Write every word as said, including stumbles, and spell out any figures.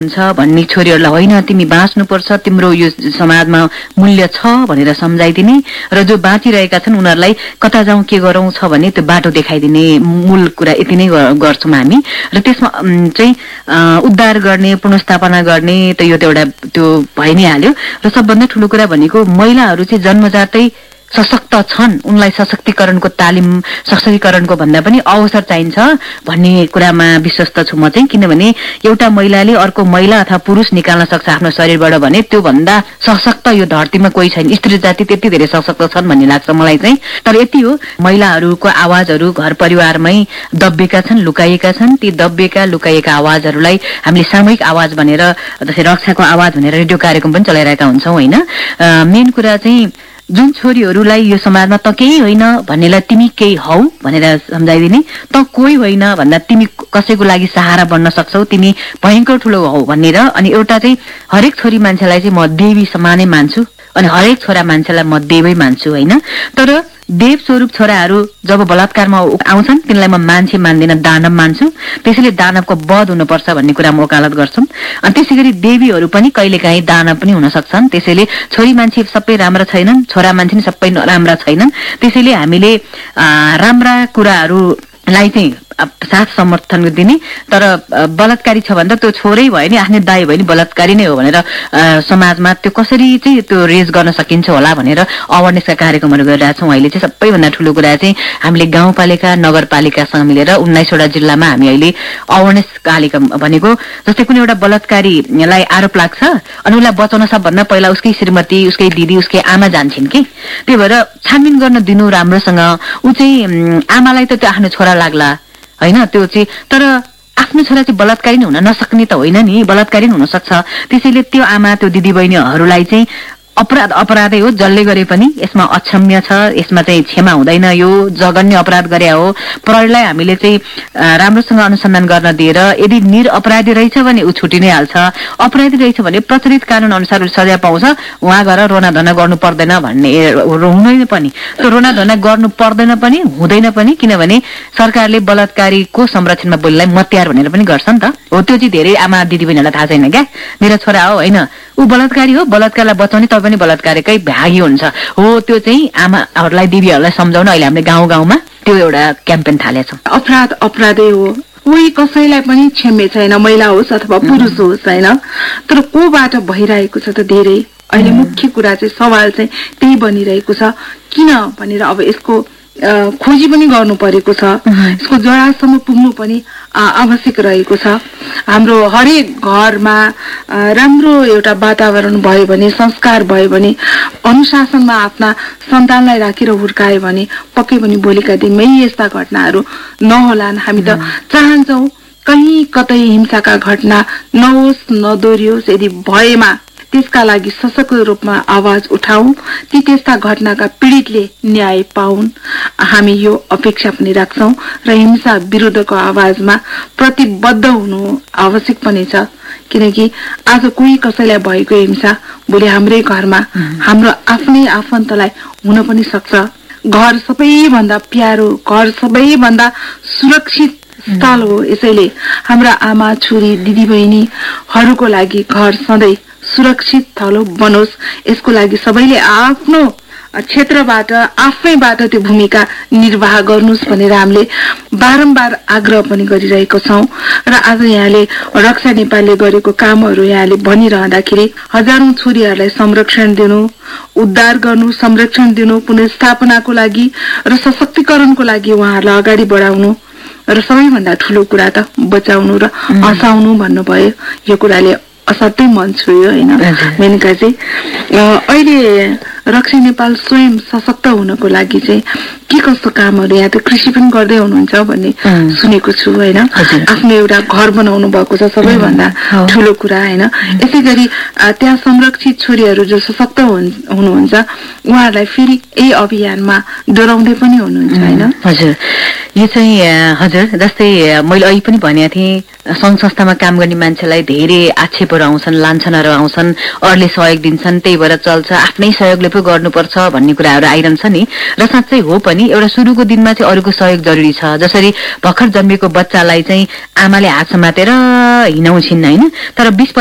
हुन्छ भन्ने छोरीहरूलाई होइन तिमी बाँच्नुपर्छ, तिम्रो यो समाजमा मूल्य छ भनेर सम्झाइदिने र जो बाँचिरहेका छन् उनीहरूलाई कता जाउँ के गरौँ छ भने त्यो बाटो देखाइदिने मूल कुरा यति नै गर्छौँ हामी। र त्यसमा चाहिँ उद्धार गर्ने, पुनर्स्थापना गर्ने त यो त एउटा त्यो भइ नै हाल्यो। र सबभन्दा ठुलो कुरा भनेको महिलाहरू चाहिँ जन्मजातै सशक्त छन्, उनलाई सशक्तिकरणको तालिम, सशक्तिकरणको भन्दा पनि अवसर चाहिन्छ भन्ने कुरामा विश्वस्त छु म चाहिँ। किनभने एउटा महिलाले अर्को महिला अथवा पुरुष निकाल्न सक्छ आफ्नो शरीरबाट भने त्यो भन्दा सशक्त यो धरतीमा कोही छैन। स्त्री जाति त्यति धेरै सशक्त छन् भन्ने लाग्छ मलाई चाहिँ। तर यति हो, महिलाहरूको आवाजहरू घर परिवारमै दबिएका छन्, लुकाइएका छन्। ती दबिएका लुकाइएका आवाजहरूलाई हामीले सामूहिक आवाज भनेर, जस्तै रक्षाको आवाज भनेर रेडियो कार्यक्रम पनि चलाइरहेका हुन्छौँ होइन। मेन कुरा चाहिँ जुन छोरीहरूलाई यो समाजमा त केही होइन भन्नेलाई तिमी केही हौ भनेर सम्झाइदिने, त कोही होइन भन्दा तिमी कसैको लागि सहारा बन्न सक्छौ, तिमी भयङ्कर ठुलो हौ भनेर। अनि एउटा चाहिँ हरेक छोरी मान्छेलाई चाहिँ म देवी समानै मान्छु अनि हरेक छोरा मान्छेलाई म देवै मान्छु होइन। तर देव स्वरूप छोराहरू जब बलात्कारमा आउँछन् तिनलाई म मान्छे मान्दिनँ, दानव मान्छु। त्यसैले दानवको वध हुनुपर्छ भन्ने कुरा म वकालत गर्छौँ। अनि त्यसै गरी देवीहरू पनि कहिलेकाहीँ दानव पनि हुन सक्छन्। त्यसैले छोरी मान्छे सबै राम्रा छैनन्, छोरा मान्छे पनि सबै राम्रा छैनन्। त्यसैले हामीले राम्रा कुराहरूलाई चाहिँ साथ समर्थन दिने। तर बलात्कारी छ भन्दा त्यो छोरै भयो नि, आफ्नै दाइ भयो नि बलात्कारी नै हो भनेर समाजमा त्यो कसरी चाहिँ त्यो रेज गर्न सकिन्छ होला भनेर अवेरनेसका कार्यक्रमहरू गरिरहेछौँ। अहिले चाहिँ सबैभन्दा ठुलो कुरा चाहिँ हामीले गाउँपालिका नगरपालिकासँग मिलेर उन्नाइसवटा जिल्लामा हामी अहिले अवेरनेस कार्यक्रम भनेको, जस्तै कुनै एउटा बलात्कारीलाई आरोप लाग्छ अनि उसलाई बचाउन सबभन्दा पहिला उसकै श्रीमती, उसकै दिदी, उसकै आमा जान्छन् कि। त्यही भएर छानबिन गर्न दिनु राम्रोसँग। ऊ चाहिँ आमालाई त त्यो आफ्नो छोरा लाग्ला होइन, त्यो चाहिँ तर आफ्नो छोरा चाहिँ बलात्कारी नै हुन नसक्ने त होइन नि, बलात्कारी नै हुन सक्छ। त्यसैले त्यो आमा, त्यो दिदीबहिनीहरूलाई चाहिँ अपराध अपराधै हो, जसले गरे पनि यसमा अक्षम्य छ, यसमा चाहिँ क्षमा हुँदैन, यो जघन्य अपराध गरे हो। प्रहरीलाई हामीले चाहिँ राम्रोसँग अनुसन्धान गर्न दिएर यदि निर अपराधी रहेछ भने ऊ छुटि नै हाल्छ, अपराधी रहेछ भने प्रचलित कानून अनुसार सजाय पाउँछ, उहाँ गएर रोनाधना गर्नु पर्दैन भन्ने हुँदैन पनि। त्यो रोनाधना गर्नु पर्दैन पनि हुँदैन पनि, किनभने सरकारले बलात्कारीको संरक्षणमा बोलीलाई मत्यार भनेर पनि गर्छ नि त। हो, त्यो चाहिँ धेरै आमा दिदीबहिनीहरूलाई थाहा छैन क्या। मेरो छोरा हो होइन, ऊ बलात्कारी हो, बलात्कारलाई बचाउने त पनि बलात्कारकै भागी हुन्छ। हो, त्यो चाहिँ आमाहरूलाई दिदीहरूलाई सम्झाउन अहिले हामीले गाउँ गाउँमा त्यो एउटा क्याम्पेन थालेछौँ। अपराध अपराधै हो, कोही कसैलाई पनि क्षम्य छैन, महिला होस् अथवा पुरुष होस् होइन। तर कोबाट भइरहेको छ त धेरै। अहिले मुख्य कुरा चाहिँ सवाल चाहिँ त्यही बनिरहेको छ। किन भनेर अब यसको खोजी पनि गर्नु परेको छ, यसको जरासम्म पुग्नु पनि आवश्यक रहेको छ। हाम्रो हरेक घरमा राम्रो एउटा वातावरण भयो भने, संस्कार भयो भने, अनुशासनमा आफ्ना सन्तानलाई राखेर हुर्कायो भने पक्कै पनि भोलिका दिनमै यस्ता घटनाहरू नहोलान्। हामी त चाहन्छौँ कहीँ कतै हिंसाका घटना नहोस्, नदोहोरियोस्। यदि भएमा त्यसका लागि सशक्त रूपमा आवाज उठाउँ, ती त्यस्ता घटनाका पीडितले न्याय पाउन्, हामी यो अपेक्षा पनि राख्छौँ। र हिंसा विरुद्धको आवाजमा प्रतिबद्ध हुनु आवश्यक पनि छ। किनकि आज कोही कसैलाई भएको हिंसा भोलि हाम्रै घरमा हाम्रो आफ्नै आफन्तलाई हुन पनि सक्छ। घर सबैभन्दा प्यारो, घर सबैभन्दा सुरक्षित स्थल हो। यसैले हाम्रा आमा, छोरी, दिदीबहिनीहरूको लागि घर सधैँ सुरक्षित स्थल बनोस्। यसको लागि सबैले आफ्नो क्षेत्रबाट आफैबाट त्यो भूमिका निर्वाह गर्नुहोस् भनेर हामीले बारम्बार आग्रह पनि गरिरहेको छौँ। र आज यहाँले रक्षा नेपालले गरेको कामहरू यहाँले भनिरहँदाखेरि हजारौं छोरीहरूलाई संरक्षण दिनु, उद्धार गर्नु, संरक्षण दिनु, पुनर्स्थापनाको लागि र सशक्तिकरणको लागि उहाँहरूलाई अगाडि बढाउनु र सबैभन्दा ठुलो कुरा त बचाउनु र हँसाउनु भन्नुभयो। यो कुराले असाध्यै मन छुयो होइन मेनका चाहिँ। अहिले रक्षा नेपाल स्वयं सशक्त हुनको लागि चाहिँ के कस्तो कामहरू, यहाँ त कृषि पनि गर्दै हुनुहुन्छ भन्ने सुनेको छु होइन। आफ्नो एउटा घर बनाउनु भएको छ सबैभन्दा ठुलो कुरा होइन। यसै गरी त्यहाँ संरक्षित छोरीहरू जो सशक्त हुनुहुन्छ उहाँहरूलाई फेरि यही अभियानमा डराउँदै पनि हुनुहुन्छ होइन। हजुर, यो चाहिँ हजुर जस्तै मैले अहिले पनि भनेको थिएँ, सङ्घ संस्थामा काम गर्ने मान्छेलाई धेरै आक्षेपहरू आउँछन्, लान्छनहरू आउँछन्, अरूले सहयोग दिन्छन्, त्यही भएर चल्छ, आफ्नै सहयोगले सहयोग पो गर्नुपर्छ भन्ने कुराहरू आइरहन्छ नि। र साँच्चै हो पनि एउटा सुरुको दिनमा चाहिँ अरूको सहयोग जरुरी छ। जसरी भर्खर जन्मेको बच्चालाई चाहिँ आमाले हात समातेर हिँडाउँछिन् हैन, तर बीस